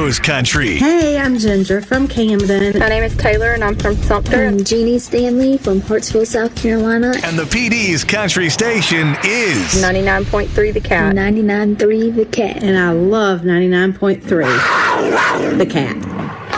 knows country. Hey, I'm Ginger from Camden. My name is Taylor, and I'm from Sumter. I'm Jeannie Stanley from Hartsville, South Carolina. And the PD's country station is 99.3 The Cat. 99.3 The Cat. And I love 99.3 The Cat.